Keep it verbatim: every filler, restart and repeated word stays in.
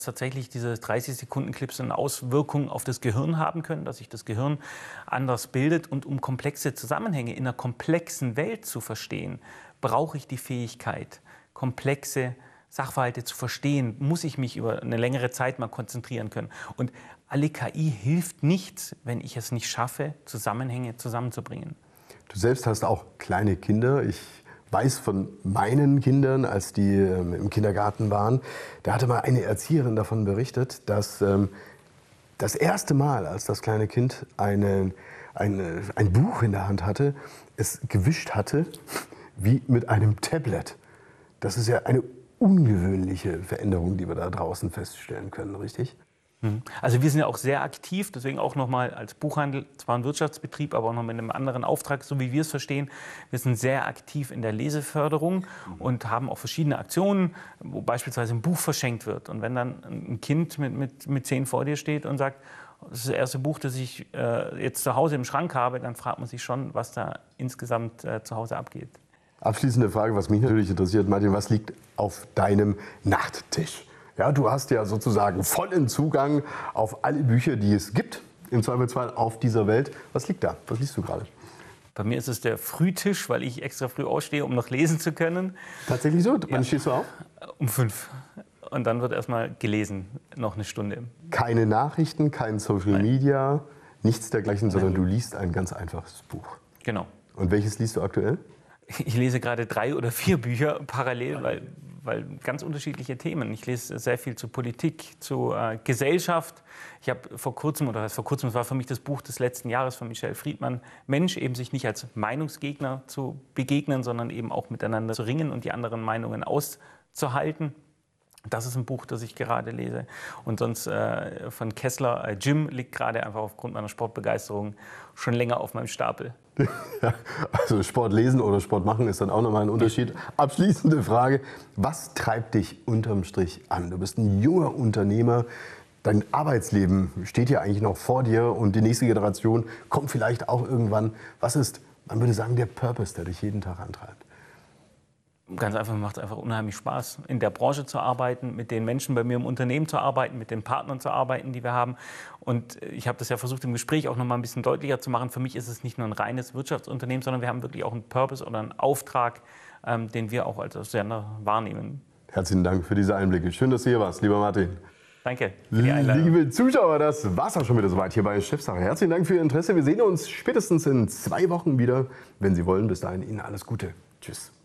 tatsächlich diese dreißig Sekunden Clips eine Auswirkung auf das Gehirn haben können, dass sich das Gehirn anders bildet. Und um komplexe Zusammenhänge in einer komplexen Welt zu verstehen, brauche ich die Fähigkeit, komplexe Sachverhalte zu verstehen, muss ich mich über eine längere Zeit mal konzentrieren können. Und alle K I hilft nichts, wenn ich es nicht schaffe, Zusammenhänge zusammenzubringen. Du selbst hast auch kleine Kinder. Ich weiß von meinen Kindern, als die ähm, im Kindergarten waren, da hatte mal eine Erzieherin davon berichtet, dass ähm, das erste Mal, als das kleine Kind eine, eine, ein Buch in der Hand hatte, es gewischt hatte wie mit einem Tablet. Das ist ja eine ungewöhnliche Veränderung, die wir da draußen feststellen können, richtig? Also wir sind ja auch sehr aktiv, deswegen auch nochmal als Buchhandel, zwar ein Wirtschaftsbetrieb, aber auch noch mit einem anderen Auftrag, so wie wir es verstehen. Wir sind sehr aktiv in der Leseförderung und haben auch verschiedene Aktionen, wo beispielsweise ein Buch verschenkt wird. Und wenn dann ein Kind mit, mit, mit zehn vor dir steht und sagt, das ist das erste Buch, das ich äh, jetzt zu Hause im Schrank habe, dann fragt man sich schon, was da insgesamt äh, zu Hause abgeht. Abschließende Frage, was mich natürlich interessiert, Martin, was liegt auf deinem Nachttisch? Ja, du hast ja sozusagen vollen Zugang auf alle Bücher, die es gibt, im Zweifelsfall auf dieser Welt. Was liegt da? Was liest du gerade? Bei mir ist es der Frühtisch, weil ich extra früh ausstehe, um noch lesen zu können. Tatsächlich so? Wann ja. stehst du auf? Um fünf. Und dann wird erstmal gelesen, noch eine Stunde. Keine Nachrichten, kein Social Nein. Media, nichts dergleichen, Nein. sondern du liest ein ganz einfaches Buch. Genau. Und welches liest du aktuell? Ich lese gerade drei oder vier Bücher parallel, weil, weil ganz unterschiedliche Themen. Ich lese sehr viel zu Politik, zu äh, Gesellschaft. Ich habe vor kurzem, oder vor kurzem, das war für mich das Buch des letzten Jahres von Michel Friedmann, Mensch, eben sich nicht als Meinungsgegner zu begegnen, sondern eben auch miteinander zu ringen und die anderen Meinungen auszuhalten. Das ist ein Buch, das ich gerade lese. Und sonst äh, von Kessler, äh, Jim, liegt gerade einfach aufgrund meiner Sportbegeisterung schon länger auf meinem Stapel. Ja, also Sport lesen oder Sport machen ist dann auch nochmal ein Unterschied. Abschließende Frage, was treibt dich unterm Strich an? Du bist ein junger Unternehmer, dein Arbeitsleben steht ja eigentlich noch vor dir und die nächste Generation kommt vielleicht auch irgendwann. Was ist, man würde sagen, der Purpose, der dich jeden Tag antreibt? Ganz einfach, mir macht es einfach unheimlich Spaß, in der Branche zu arbeiten, mit den Menschen bei mir im Unternehmen zu arbeiten, mit den Partnern zu arbeiten, die wir haben. Und ich habe das ja versucht im Gespräch auch noch mal ein bisschen deutlicher zu machen. Für mich ist es nicht nur ein reines Wirtschaftsunternehmen, sondern wir haben wirklich auch einen Purpose oder einen Auftrag, ähm, den wir auch als Sender wahrnehmen. Herzlichen Dank für diese Einblicke. Schön, dass du hier warst, lieber Martin. Danke für die Einladung. Liebe Zuschauer, das war's auch schon wieder soweit hier bei Chefsache. Herzlichen Dank für Ihr Interesse. Wir sehen uns spätestens in zwei Wochen wieder, wenn Sie wollen. Bis dahin Ihnen alles Gute. Tschüss.